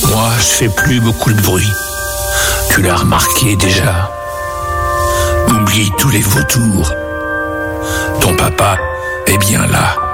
Moi, je fais plus beaucoup de bruit. Tu l'as remarqué déjà. Oublie tous les vautours. Ton papa est bien là.